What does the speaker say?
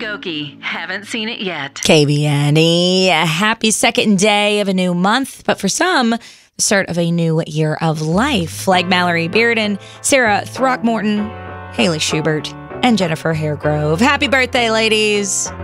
Goki. Haven't seen it yet. KBNE, a happy second day of a new month, but for some, the start of a new year of life, like Mallory Bearden, Sarah Throckmorton, Haley Schubert, and Jennifer Haregrove. Happy birthday, ladies!